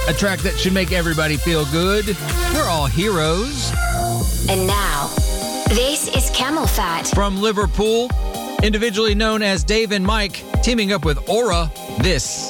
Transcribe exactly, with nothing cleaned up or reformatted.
A track that should make everybody feel good. We're all heroes. And now, this is Camel Fat. From Liverpool, individually known as Dave and Mike, teaming up with Aura, this